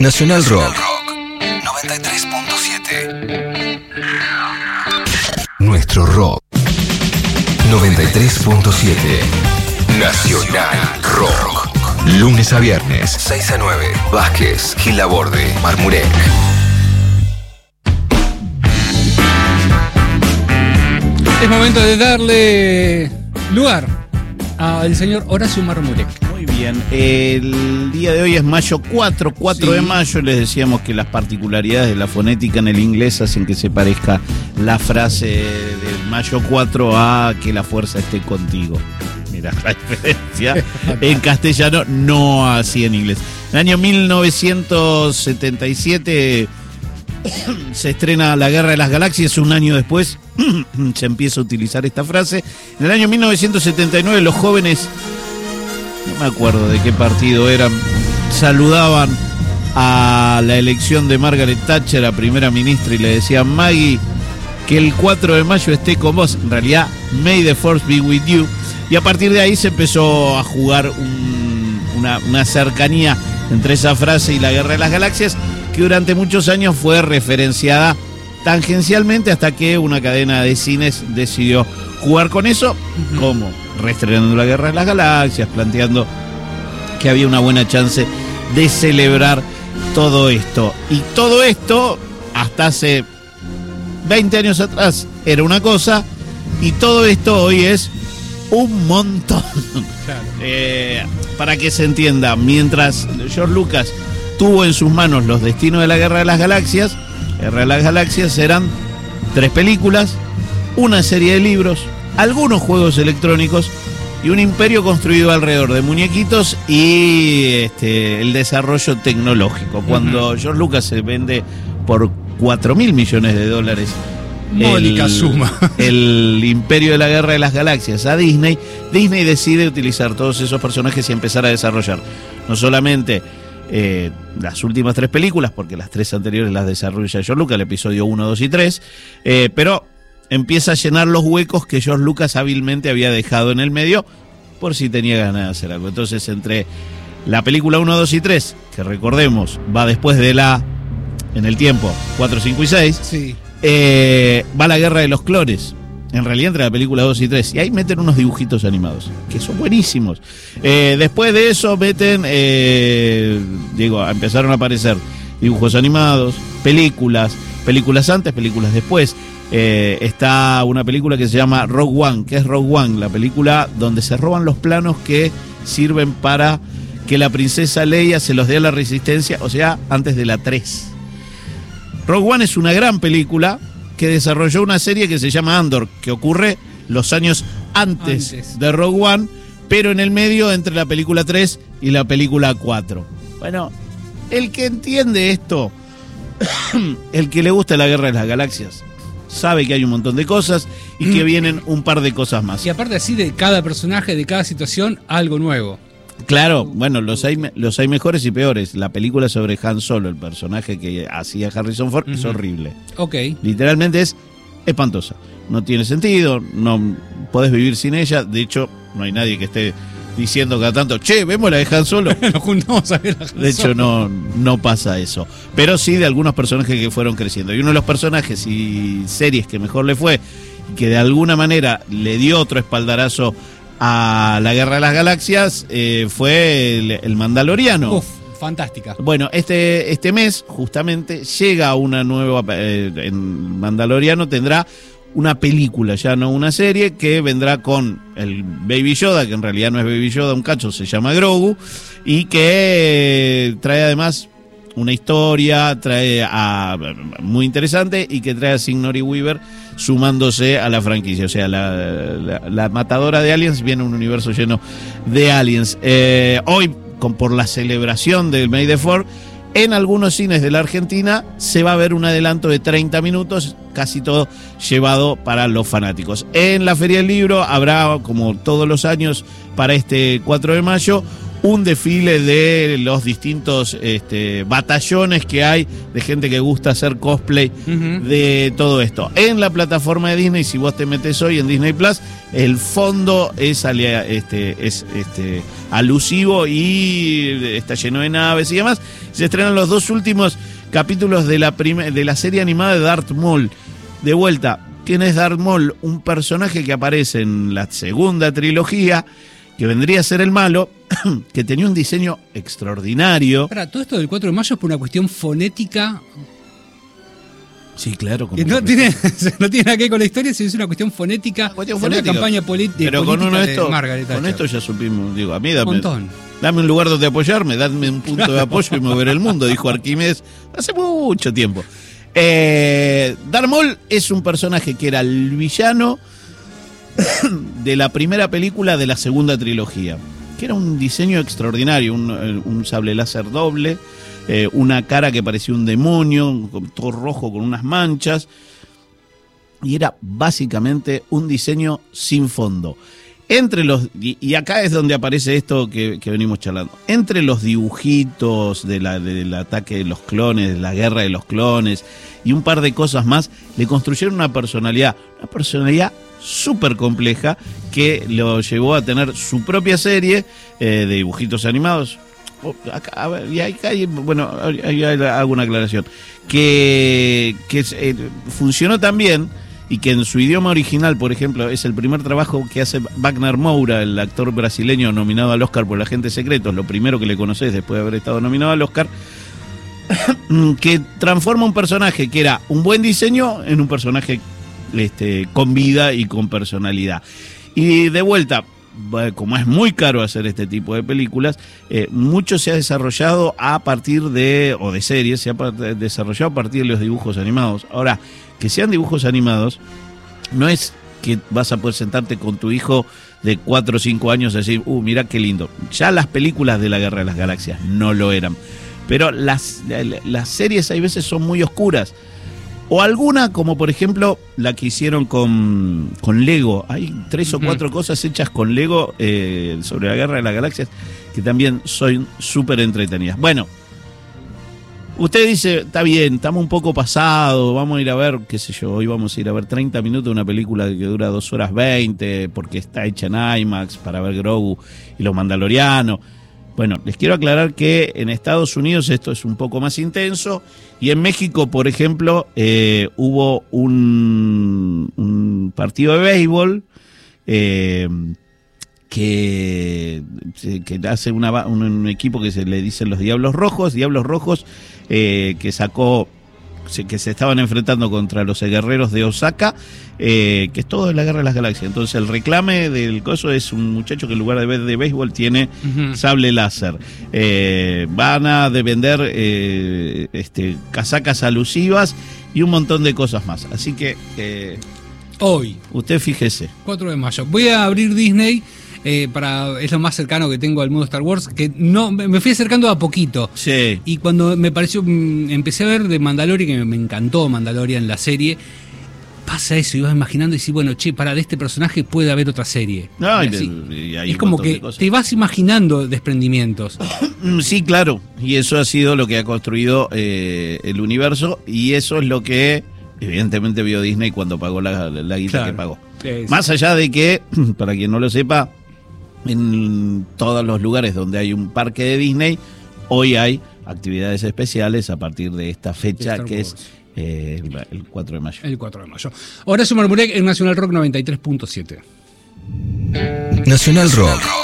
Nacional Rock 93.7. Nuestro rock 93.7. Nacional Rock. Lunes a viernes 6 a 9. Vázquez, Gil Laborde, Marmurek. Es momento de darle lugar al señor Horacio Marmurek. Muy bien, el día de hoy es mayo 4 Sí. de mayo. Les decíamos que las particularidades de la fonética en el inglés hacen que se parezca la frase del mayo 4 a que la fuerza esté contigo. Mirá la diferencia. En castellano, no así en inglés. En el año 1977 se estrena La Guerra de las Galaxias. Un año después se empieza a utilizar esta frase. En el año 1979 los jóvenes, no me acuerdo de qué partido eran, saludaban a la elección de Margaret Thatcher a primera ministra y le decían: Maggie, que el 4 de mayo esté con vos. En realidad, May the Force be with you. Y a partir de ahí se empezó a jugar una cercanía entre esa frase y La Guerra de las Galaxias, que durante muchos años fue referenciada tangencialmente hasta que una cadena de cines decidió jugar con eso, como reestrenando La Guerra de las Galaxias, planteando que había una buena chance de celebrar todo esto. Y todo esto, hasta hace 20 años atrás, era una cosa, y todo esto hoy es un montón. Claro. Para que se entienda, mientras George Lucas tuvo en sus manos los destinos de La Guerra de las Galaxias, Guerra de las Galaxias eran 3 películas, una serie de libros, algunos juegos electrónicos y un imperio construido alrededor de muñequitos y el desarrollo tecnológico. Cuando George Lucas se vende por $4.000 millones Módica suma. el imperio de La Guerra de las Galaxias a Disney, Disney decide utilizar todos esos personajes y empezar a desarrollar no solamente las últimas 3 películas, porque las 3 anteriores las desarrolla George Lucas, el episodio 1, 2 y 3, pero empieza a llenar los huecos que George Lucas hábilmente había dejado en el medio por si tenía ganas de hacer algo. Entonces, entre la película 1, 2 y 3, que recordemos va después de en el tiempo 4, 5 y 6, Sí. va La Guerra de los Clones. En realidad, entre la película 2 y 3. Y ahí meten unos dibujitos animados, que son buenísimos. Después de eso meten, empezaron a aparecer dibujos animados, películas antes, películas después. Está una película que se llama Rogue One, que es Rogue One, la película donde se roban los planos que sirven para que la princesa Leia se los dé a la Resistencia, o sea, antes de la 3. Rogue One es una gran película que desarrolló una serie que se llama Andor, que ocurre los años antes de Rogue One, pero en el medio entre la película 3 y la película 4. Bueno, el que entiende esto, el que le gusta La Guerra de las Galaxias, sabe que hay un montón de cosas y que vienen un par de cosas más. Y aparte así de cada personaje, de cada situación, algo nuevo. Claro, bueno, los hay mejores y peores. La película sobre Han Solo, el personaje que hacía Harrison Ford, es horrible. Ok. Literalmente es espantosa. No tiene sentido, no podés vivir sin ella. De hecho, no hay nadie que esté diciendo cada tanto, che, vemos la de Han Solo. Nos juntamos a ver a Han De hecho, no pasa eso. Pero sí de algunos personajes que fueron creciendo. Y uno de los personajes y series que mejor le fue, que de alguna manera le dio otro espaldarazo a La Guerra de las Galaxias, fue el Mandaloriano. Uf, fantástica. Bueno, este mes justamente llega una nueva, en Mandaloriano tendrá una película, ya no una serie, que vendrá con el Baby Yoda, que en realidad no es Baby Yoda, un cacho, se llama Grogu, y que trae además una historia, muy interesante, y que trae a Sigourney Weaver sumándose a la franquicia. O sea, la matadora de aliens viene a un universo lleno de aliens. Hoy, por la celebración del May the 4th, en algunos cines de la Argentina se va a ver un adelanto de 30 minutos, casi todo llevado para los fanáticos. En la Feria del Libro habrá, como todos los años, para este 4 de mayo, un desfile de los distintos batallones que hay, de gente que gusta hacer cosplay de todo esto. En la plataforma de Disney, si vos te metés hoy en Disney Plus, el fondo es alusivo y está lleno de naves y demás. Se estrenan los 2 últimos capítulos de la serie animada de Darth Maul. De vuelta, ¿quién es Darth Maul? Un personaje que aparece en la segunda trilogía, que vendría a ser el malo, que tenía un diseño extraordinario. Para, todo esto del 4 de mayo es por una cuestión fonética. Sí, claro. Que no tiene nada que ver con la historia, sino es una cuestión fonética. Una campaña política. Pero con uno de Margaret Thatcher. Con esto ya supimos, digo, a mí dame un lugar donde apoyarme, dame un punto de apoyo y mover el mundo, dijo Arquímedes hace mucho tiempo. Darth Maul es un personaje que era el villano de la primera película de la segunda trilogía, que era un diseño extraordinario, un sable láser doble, una cara que parecía un demonio, todo rojo con unas manchas, y era básicamente un diseño sin fondo. Y acá es donde aparece esto que venimos charlando. Entre los dibujitos del ataque de los clones, de la guerra de los clones y un par de cosas más, le construyeron una personalidad súper compleja que lo llevó a tener su propia serie de dibujitos animados. Ahí hago una aclaración. Que funcionó también. Y que en su idioma original, por ejemplo, es el primer trabajo que hace Wagner Moura, el actor brasileño nominado al Oscar por El Agente Secreto, lo primero que le conoces después de haber estado nominado al Oscar, que transforma un personaje que era un buen diseño en un personaje con vida y con personalidad. Y de vuelta, como es muy caro hacer este tipo de películas, mucho se ha desarrollado a partir de series, se ha desarrollado a partir de los dibujos animados. Ahora, que sean dibujos animados, no es que vas a poder sentarte con tu hijo de 4 o 5 años y decir, mirá qué lindo. Ya las películas de la Guerra de las Galaxias no lo eran. Pero las series hay veces son muy oscuras. O alguna, como por ejemplo la que hicieron con Lego. Hay 3 o 4 cosas hechas con Lego sobre la Guerra de las Galaxias que también son súper entretenidas. Bueno, usted dice, está bien, estamos un poco pasados, vamos a ir a ver, qué sé yo, hoy vamos a ir a ver 30 minutos de una película que dura 2 horas 20, porque está hecha en IMAX para ver Grogu y los Mandalorianos. Bueno, les quiero aclarar que en Estados Unidos esto es un poco más intenso, y en México, por ejemplo, hubo un partido de béisbol que hace un equipo que se le dicen los Diablos Rojos, que se estaban enfrentando contra los guerreros de Osaka, que es todo de la Guerra de las Galaxias. Entonces el reclame del coso es un muchacho que en lugar de béisbol tiene sable láser. Van a vender casacas alusivas y un montón de cosas más. Así que hoy, usted fíjese. 4 de mayo. Voy a abrir Disney. Es lo más cercano que tengo al mundo Star Wars, que no me fui acercando a poquito. Sí. Y cuando me pareció, empecé a ver de Mandalorian, que me encantó Mandalorian, la serie, pasa eso, ibas imaginando y decís, bueno, de este personaje puede haber otra serie. No, y es como que te vas imaginando desprendimientos. Sí, claro, y eso ha sido lo que ha construido el universo, y eso es lo que evidentemente vio Disney cuando pagó la guita que pagó. Más allá de que, para quien no lo sepa, en todos los lugares donde hay un parque de Disney, hoy hay actividades especiales a partir de esta fecha que es el 4 de mayo. El 4 de mayo. Horacio Marmurek en Nacional Rock 93.7. Nacional Rock.